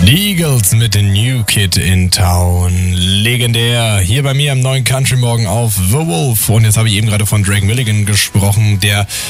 Die Eagles mit dem New Kid in Town. Legendär. Hier bei mir am neuen Country Morgen auf The Wolf. Und jetzt habe ich eben gerade von Drake Milligan gesprochen, der